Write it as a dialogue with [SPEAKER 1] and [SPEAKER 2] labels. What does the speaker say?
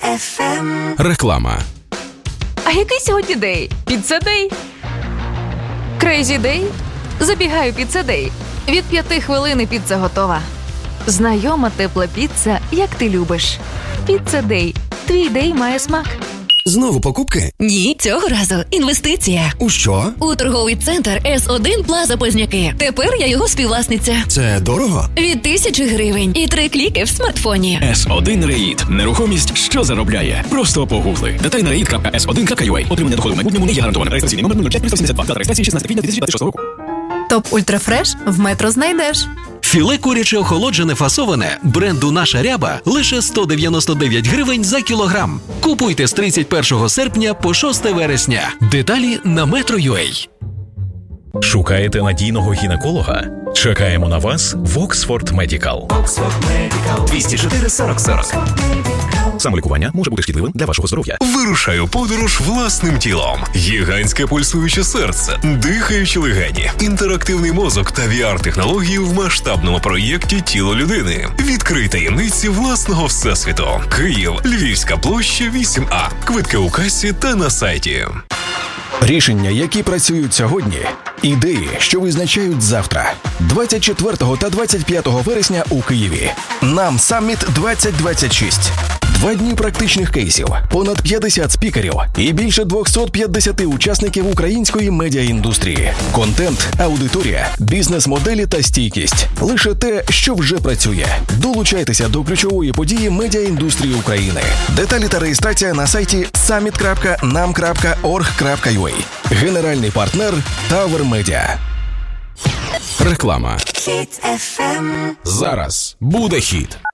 [SPEAKER 1] Реклама.
[SPEAKER 2] А який сьогодні день? Піцца-дей? Крейзі-дей? Забігаю піцца-дей. Від 5 хвилин піца готова. Знайома тепла піца, як ти любиш. Піцца-дей. Твій дей має смак.
[SPEAKER 3] Знову покупки?
[SPEAKER 4] Ні, цього разу інвестиція.
[SPEAKER 3] У що?
[SPEAKER 4] У торговий центр С1 Плаза Позняки. Тепер я його співвласниця.
[SPEAKER 3] Це дорого?
[SPEAKER 4] Від 1000 гривень і 3 кліки в смартфоні.
[SPEAKER 5] С1 Реїд. Нерухомість, що заробляє. Просто погугли. Деталі на reid.s1.ua. Отримання доходу в майбутньому не є гарантоване. Реєстраційний номер 05372. Дата реєстрації 16 квітня 2026 року.
[SPEAKER 6] Топ Ультрафреш в Метро знайдеш.
[SPEAKER 7] Філе куряче охолоджене фасоване бренду «Наша ряба» лише 199 гривень за кілограм. Купуйте з 31 серпня по 6 вересня. Деталі на Metro.ua.
[SPEAKER 8] Шукаєте надійного гінеколога? Чекаємо на вас в Oxford Medical.
[SPEAKER 5] 204 40 40.
[SPEAKER 8] Самолікування може бути шкідливим для вашого здоров'я.
[SPEAKER 9] Вирушай у подорож власним тілом. Гігантське пульсуюче серце, дихаючі легені, інтерактивний мозок та VR-технології в масштабному проєкті «Тіло людини». Відкрий таємниці власного всесвіту. Київ, Львівська площа, 8А. Квитки у касі та на сайті.
[SPEAKER 10] Рішення, які працюють сьогодні. Ідеї, що визначають завтра. 24 та 25 вересня у Києві. Нам Самміт 2026. 2 дні практичних кейсів, понад 50 спікерів і більше 250 учасників української медіаіндустрії. Контент, аудиторія, бізнес-моделі та стійкість. Лише те, що вже працює. Долучайтеся до ключової події медіаіндустрії України. Деталі та реєстрація на сайті summit.nam.org.ua. Генеральний партнер Tower Media.
[SPEAKER 1] Реклама. Зараз буде хіт.